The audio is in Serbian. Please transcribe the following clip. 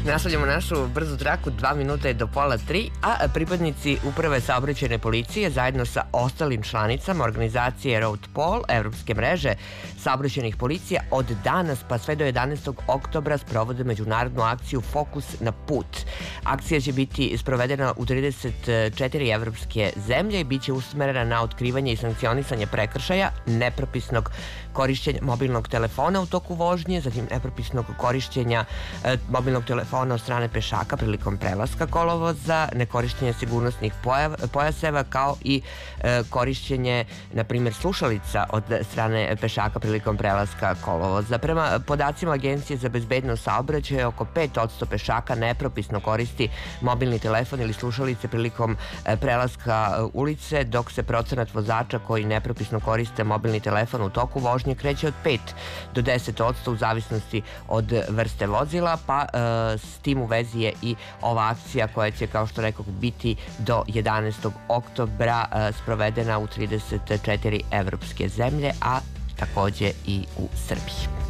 Nastavljamo našu brzu traku, 2 minuta do pola 3, a pripadnici Uprave saobraćajne policije zajedno sa ostalim članicama organizacije Road Paul, evropske mreže saobraćajnih policija, od danas pa sve do 11. oktobra sprovode međunarodnu akciju Fokus na put. Akcija će biti sprovedena u 34 evropske zemlje i bit će usmerena na otkrivanje i sankcionisanje prekršaja, nepropisnog korišćenja mobilnog telefona u toku vožnje, zatim nepropisnog korišćenja mobilnog telefona od strane pešaka prilikom prelaska kolovoza, nekorišćenje sigurnosnih pojaseva, kao i korišćenje, na primjer, slušalica od strane pešaka prilikom prelaska kolovoza. Prema podacima Agencije za bezbednost saobraćaja, oko 5% pešaka nepropisno koristi mobilni telefon ili slušalice prilikom prelaska ulice, dok se procenat vozača koji nepropisno koriste mobilni telefon u toku vožnje kreće od 5 do 10% u zavisnosti od vrste vozila, pa s tim u vezi je i ova akcija koja će, kao što rekao, biti do 11. oktobra sprovedena u 34 evropske zemlje, a takođe i u Srbiji.